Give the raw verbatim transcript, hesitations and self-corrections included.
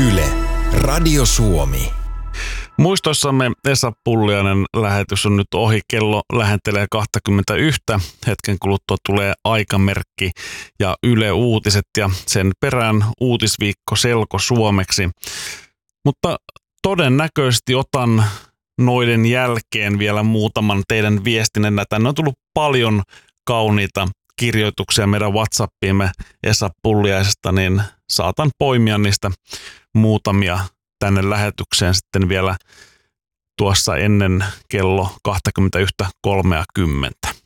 Yle, Radio Suomi. Muistoissamme Esa Pulliainen lähetys on nyt ohi, kello lähentelee kaksikymmentäyksi, hetken kuluttua tulee aikamerkki ja Yle Uutiset ja sen perään uutisviikko selko suomeksi. Mutta todennäköisesti otan noiden jälkeen vielä muutaman teidän viestinnän. Tänne on tullut paljon kauniita kirjoituksia meidän WhatsAppiimme Esa Pulliaisesta, niin saatan poimia niistä muutamia tänne lähetykseen sitten vielä tuossa ennen kello kaksikymmentäyksi kolmekymmentä.